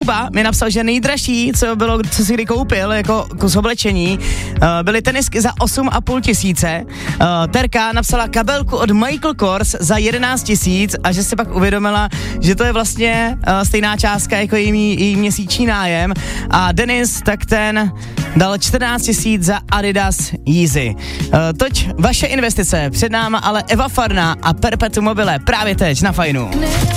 Kuba mi napsal, že nejdražší, co si kdy koupil jako kus oblečení, byly tenisky za 8,5 tisíce. Terka napsala kabelku od Michael Kors za 11 tisíc a že si pak uvědomila, že to je vlastně stejná částka jako její měsíční nájem. A Denis, tak ten dal 14 tisíc za Adidas Yeezy. Toť vaše investice, před náma ale Eva Farná a Perpetuum mobile právě teď na Fajnu.